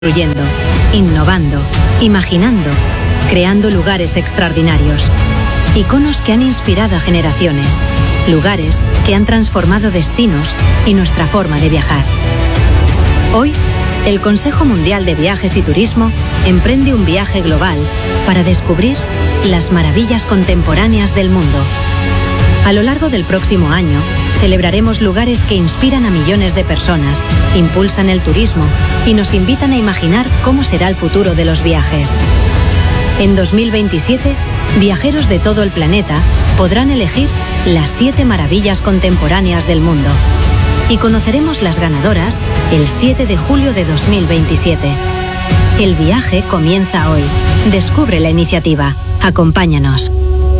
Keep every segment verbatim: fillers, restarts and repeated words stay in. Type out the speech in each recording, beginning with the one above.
construyendo, innovando, imaginando, creando lugares extraordinarios. Iconos que han inspirado a generaciones, lugares que han transformado destinos y nuestra forma de viajar. Hoy, el Consejo Mundial de Viajes y Turismo emprende un viaje global para descubrir las maravillas contemporáneas del mundo. A lo largo del próximo año, celebraremos lugares que inspiran a millones de personas, impulsan el turismo y nos invitan a imaginar cómo será el futuro de los viajes. En dos mil veintisiete, viajeros de todo el planeta podrán elegir las siete maravillas contemporáneas del mundo. Y conoceremos las ganadoras el siete de julio de dos mil veintisiete. El viaje comienza hoy. Descubre la iniciativa. Acompáñanos.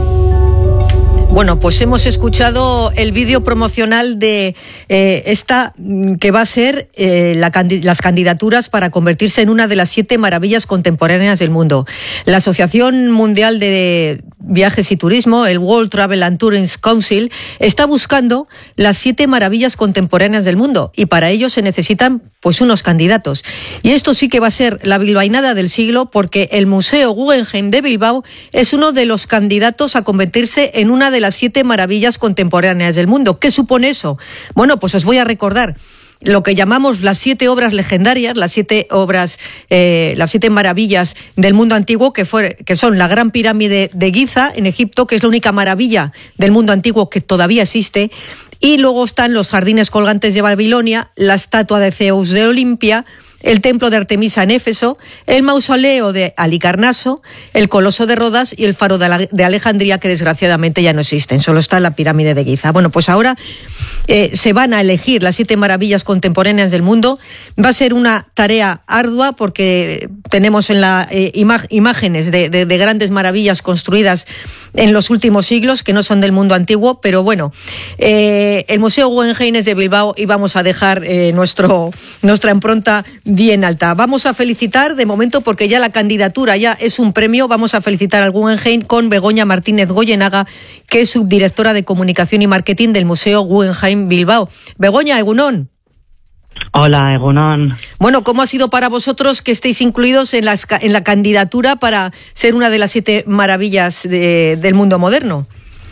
Bueno, pues hemos escuchado el vídeo promocional de eh, esta que va a ser eh, la, las candidaturas para convertirse en una de las siete maravillas contemporáneas del mundo. La Asociación Mundial de Viajes y Turismo, el World Travel and Tourism Council, está buscando las siete maravillas contemporáneas del mundo y para ello se necesitan pues unos candidatos. Y esto sí que va a ser la bilbainada del siglo porque el Museo Guggenheim de Bilbao es uno de los candidatos a convertirse en una de las siete maravillas contemporáneas del mundo. ¿Qué supone eso? Bueno, pues os voy a recordar lo que llamamos las siete obras legendarias, las siete obras, eh, las siete maravillas del mundo antiguo, que, fue, que son la Gran Pirámide de Giza en Egipto, que es la única maravilla del mundo antiguo que todavía existe, y luego están los jardines colgantes de Babilonia, la estatua de Zeus de Olimpia, el templo de Artemisa en Éfeso, el mausoleo de Halicarnaso, el coloso de Rodas y el faro de Alejandría, que desgraciadamente ya no existen, solo está la pirámide de Giza. Bueno, pues ahora eh, se van a elegir las siete maravillas contemporáneas del mundo. Va a ser una tarea ardua porque tenemos en la eh, ima- imágenes de, de, de grandes maravillas construidas en los últimos siglos, que no son del mundo antiguo, pero bueno, eh, el Museo Guggenheim es de Bilbao y vamos a dejar eh, nuestro, nuestra impronta bien alta. Vamos a felicitar, de momento, porque ya la candidatura ya es un premio, vamos a felicitar al Guggenheim con Begoña Martínez Goyenaga, que es subdirectora de Comunicación y Marketing del Museo Guggenheim Bilbao. Begoña, egunon. Hola, egunon. Bueno, ¿cómo ha sido para vosotros que estéis incluidos en la, en la candidatura para ser una de las siete maravillas de, del mundo moderno?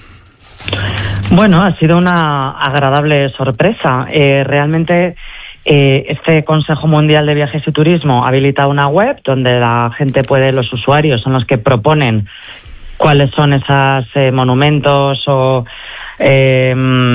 Bueno, ha sido una agradable sorpresa. Eh, realmente eh, este Consejo Mundial de Viajes y Turismo ha habilitado una web donde la gente puede, los usuarios son los que proponen cuáles son esos eh, monumentos o eh,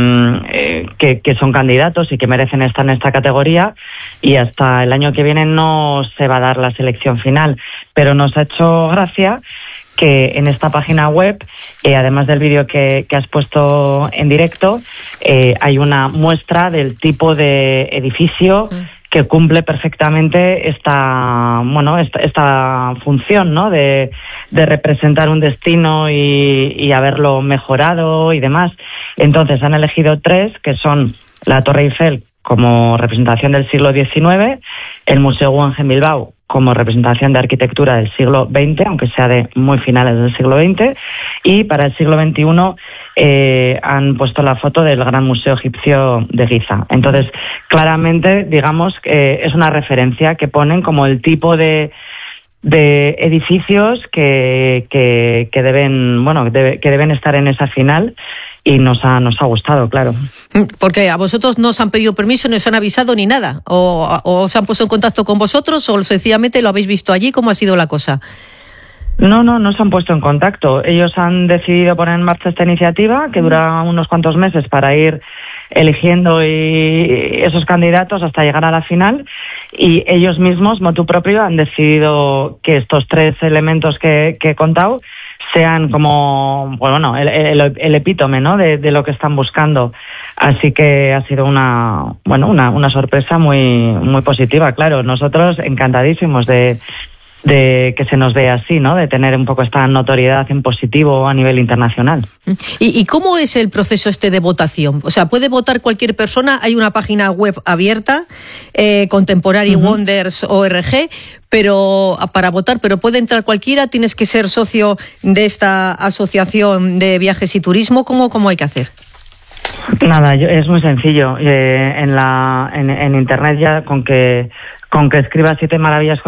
eh, que, que son candidatos y que merecen estar en esta categoría, y hasta el año que viene no se va a dar la selección final, pero nos ha hecho gracia que en esta página web, eh, además del vídeo que, que has puesto en directo, eh, hay una muestra del tipo de edificio mm. que cumple perfectamente esta, bueno, esta, esta función, ¿no? De, de representar un destino y, y haberlo mejorado y demás. Entonces han elegido tres, que son la Torre Eiffel como representación del siglo diecinueve, el Museo Guggenheim Bilbao como representación de arquitectura del siglo veinte, aunque sea de muy finales del siglo veinte, y para el siglo veintiuno eh, han puesto la foto del Gran Museo Egipcio de Giza. Entonces, claramente, digamos, que es una referencia que ponen como el tipo de de edificios que que, que deben, bueno, debe, que deben estar en esa final. Y nos ha, nos ha gustado, claro. Porque a vosotros no os han pedido permiso, no os han avisado ni nada. O, o os han puesto en contacto con vosotros o sencillamente lo habéis visto allí. ¿Cómo ha sido la cosa? No, no, no se han puesto en contacto. Ellos han decidido poner en marcha esta iniciativa que dura unos cuantos meses para ir eligiendo y esos candidatos hasta llegar a la final, y ellos mismos, motu propio, han decidido que estos tres elementos que, que he contado sean como, bueno, el, el, el epítome, ¿no? de, de lo que están buscando. Así que ha sido una, bueno, una, una sorpresa muy, muy positiva, claro. Nosotros encantadísimos de, de que se nos vea así, ¿no? De tener un poco esta notoriedad en positivo a nivel internacional. ¿Y, y cómo es el proceso este de votación? O sea, ¿puede votar cualquier persona? Hay una página web abierta, eh, Contemporary uh-huh. Wonders punto org, pero para votar, pero puede entrar cualquiera. ¿Tienes que ser socio de esta asociación de viajes y turismo? ¿Cómo, cómo hay que hacer? Nada, yo, es muy sencillo. Eh, en la en, en internet ya con que con que escribas siete maravillas